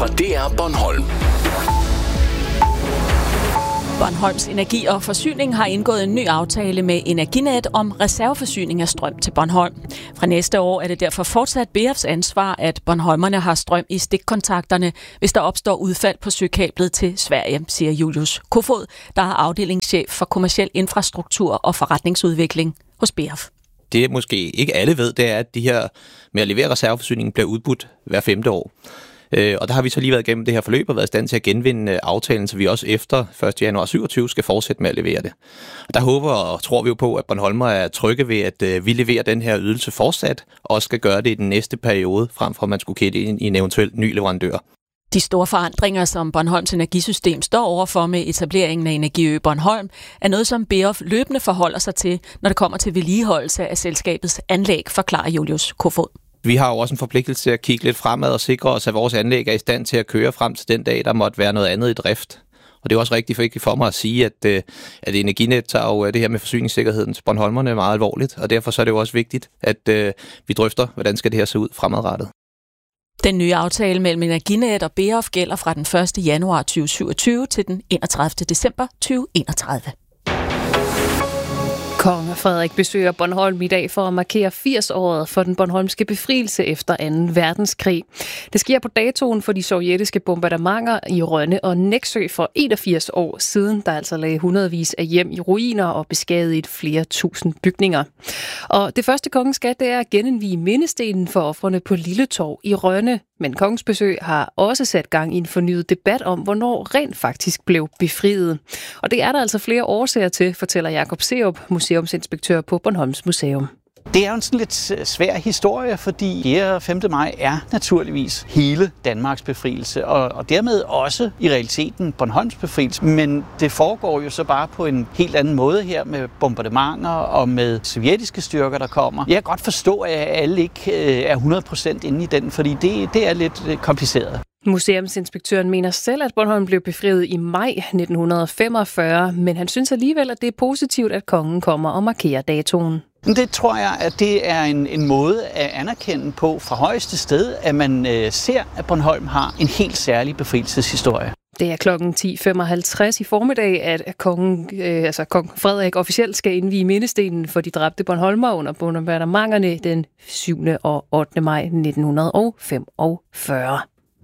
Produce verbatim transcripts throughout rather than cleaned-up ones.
fra D R Bornholm. Bornholms Energi og Forsyning har indgået en ny aftale med Energinet om reserveforsyning af strøm til Bornholm. Fra næste år er det derfor fortsat B F's ansvar, at bornholmerne har strøm i stikkontakterne, hvis der opstår udfald på søkablet til Sverige, siger Julius Kofod, der er afdelingschef for kommerciel infrastruktur og forretningsudvikling hos B F. Det måske ikke alle ved, det er, at de her med at levere reserveforsyningen bliver udbudt hver femte år. Og der har vi så lige været igennem det her forløb og været i stand til at genvinde aftalen, så vi også efter første januar syvogtyve skal fortsætte med at levere det. Og der håber og tror vi jo på, at bornholmer er trygge ved, at vi leverer den her ydelse fortsat, og også skal gøre det i den næste periode, frem for at man skulle kigge ind i en eventuel ny leverandør. De store forandringer, som Bornholms energisystem står overfor med etableringen af Energiø Bornholm, er noget, som B F løbende forholder sig til, når det kommer til vedligeholdelse af selskabets anlæg, forklarer Julius Kofod. Vi har jo også en forpligtelse til at kigge lidt fremad og sikre os, at vores anlæg er i stand til at køre frem til den dag, der måtte være noget andet i drift. Og det er også rigtig vigtigt for mig at sige, at, at Energinet tager jo det her med forsyningssikkerheden til bornholmerne meget alvorligt, og derfor så er det jo også vigtigt, at uh, vi drøfter, hvordan skal det her se ud fremadrettet. Den nye aftale mellem Energinet og B F gælder fra den første januar tyve syvogtyve til den enogtredivte december tyve enogtredive. Kong Frederik besøger Bornholm i dag for at markere firs-året for den bornholmske befrielse efter anden verdenskrig. Det sker på datoen for de sovjetiske bombardementer i Rønne og Nexø for enogfirs år siden, der altså lagde hundredvis af hjem i ruiner og beskadiget flere tusind bygninger. Og det første kongen skal, det er at genindvige mindestenen for ofrene på Lille Torv i Rønne. Men kongens besøg har også sat gang i en fornyet debat om, hvornår rent faktisk blev befriet. Og det er der altså flere årsager til, fortæller Jakob Serup, museumsinspektør på Bornholms Museum. Det er jo en sådan lidt svær historie, fordi fjerde og femte maj er naturligvis hele Danmarks befrielse, og, og dermed også i realiteten Bornholms befrielse. Men det foregår jo så bare på en helt anden måde her med bombardementer og med sovjetiske styrker, der kommer. Jeg kan godt forstå, at alle ikke er hundrede procent inde i den, fordi det, det er lidt kompliceret. Museumsinspektøren mener selv, at Bornholm blev befriet i maj nitten femogfyrre, men han synes alligevel, at det er positivt, at kongen kommer og markerer datoen. Det tror jeg, at det er en, en måde at anerkende på fra højeste sted, at man øh, ser, at Bornholm har en helt særlig befrielseshistorie. Det er klokken ti femoghalvtreds i formiddag, at kongen, øh, altså kong Frederik officielt skal indvie mindestenen for de dræbte bornholmere under bombardementerne den syvende og ottende maj nitten femogfyrre.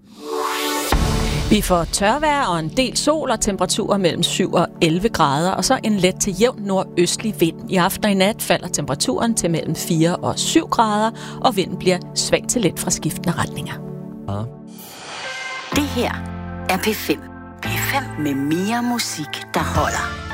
Vi får tørvejr og en del sol og temperaturer mellem syv og elleve grader, og så en let til jævn nordøstlig vind. I aften og i nat falder temperaturen til mellem fire og syv grader, og vinden bliver svag til let fra skiftende retninger. Ja. Det her er P fem. P fem med mere musik, der holder.